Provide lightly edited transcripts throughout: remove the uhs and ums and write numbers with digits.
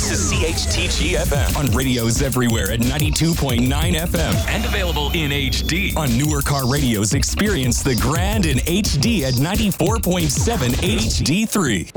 This is CHTG FM on radios everywhere at 92.9 FM and available in HD. On newer car radios, experience the grand in HD at 94.7 HD3.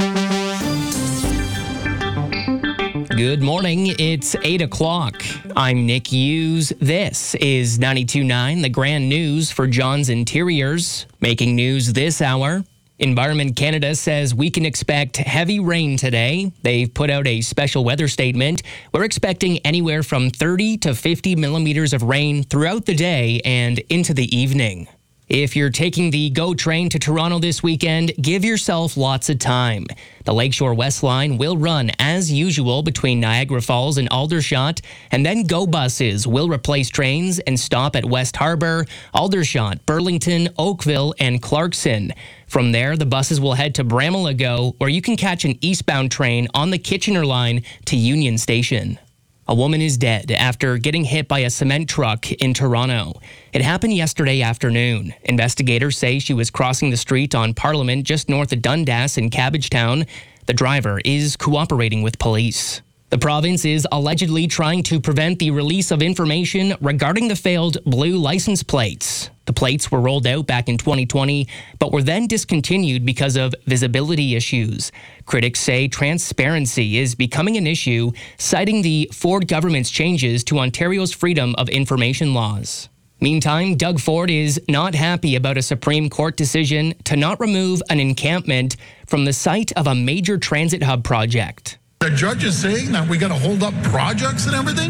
Good morning. It's 8 o'clock. I'm Nick Hughes. This is 92.9, the Grand News for John's Interiors. Making news this hour. Environment Canada says we can expect heavy rain today. They've put out a special weather statement. We're expecting anywhere from 30 to 50 millimeters of rain throughout the day and into the evening. If you're taking the GO train to Toronto this weekend, give yourself lots of time. The Lakeshore West Line will run as usual between Niagara Falls and Aldershot, and then GO buses will replace trains and stop at West Harbour, Aldershot, Burlington, Oakville, and Clarkson. From there, the buses will head to Bramall GO, or you can catch an eastbound train on the Kitchener line to Union Station. A woman is dead after getting hit by a cement truck in Toronto. It happened yesterday afternoon. Investigators say she was crossing the street on Parliament just north of Dundas in Cabbagetown. The driver is cooperating with police. The province is allegedly trying to prevent the release of information regarding the failed blue license plates. The plates were rolled out back in 2020, but were then discontinued because of visibility issues. Critics say transparency is becoming an issue, citing the Ford government's changes to Ontario's Freedom of Information laws. Meantime, Doug Ford is not happy about a Supreme Court decision to not remove an encampment from the site of a major transit hub project. The judge is saying that we got to hold up projects and everything?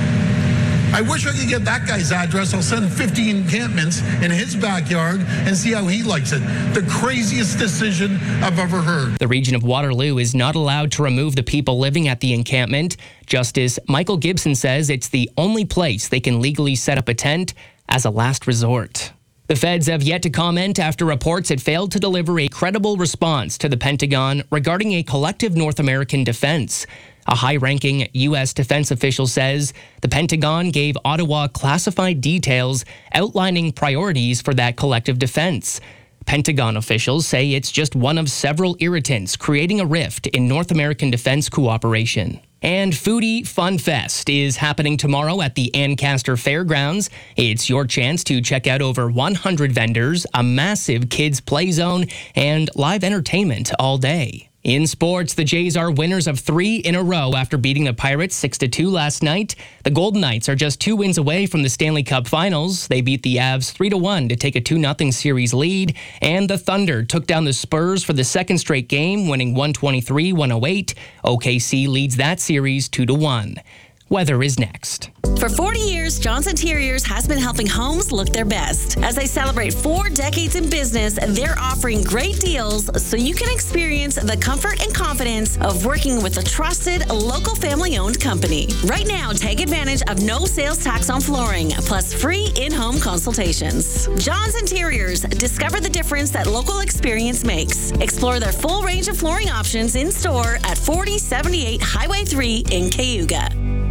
I wish I could get that guy's address. I'll send 50 encampments in his backyard and see how he likes it. The craziest decision I've ever heard. The region of Waterloo is not allowed to remove the people living at the encampment. Justice Michael Gibson says it's the only place they can legally set up a tent as a last resort. The feds have yet to comment after reports it failed to deliver a credible response to the Pentagon regarding a collective North American defense. A high-ranking U.S. defense official says the Pentagon gave Ottawa classified details outlining priorities for that collective defense. Pentagon officials say it's just one of several irritants creating a rift in North American defense cooperation. And Foodie Fun Fest is happening tomorrow at the Ancaster Fairgrounds. It's your chance to check out over 100 vendors, a massive kids play zone, and live entertainment all day. In sports, the Jays are winners of 3 in a row after beating the Pirates 6-2 last night. The Golden Knights are just 2 wins away from the Stanley Cup Finals. They beat the Avs 3-1 to take a 2-0 series lead. And the Thunder took down the Spurs for the second straight game, winning 123-108. OKC leads that series 2-1. Weather is next. For 40 years, John's Interiors has been helping homes look their best. As they celebrate 4 decades in business, they're offering great deals so you can experience the comfort and confidence of working with a trusted, local family-owned company. Right now, take advantage of no sales tax on flooring, plus free in-home consultations. John's Interiors. Discover the difference that local experience makes. Explore their full range of flooring options in-store at 4078 Highway 3 in Cayuga.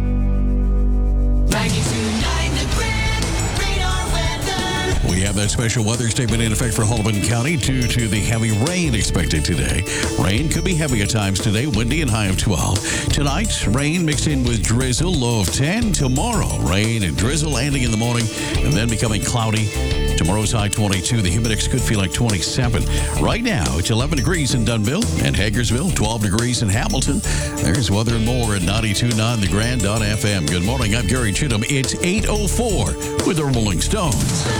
92.9 The Grand Radar Weather. We have that special weather statement in effect for Haldimand County due to the heavy rain expected today. Rain could be heavy at times today, windy and high of 12. Tonight, rain mixed in with drizzle, low of 10. Tomorrow, rain and drizzle landing in the morning and then becoming cloudy. Tomorrow's high 22. The humidex could feel like 27. Right now, it's 11 degrees in Dunnville and Hagersville, 12 degrees in Hamilton. There's weather and more at 92.9 The Grand.FM. Good morning. I'm Gary Chittum. It's 8:04 with the Rolling Stones.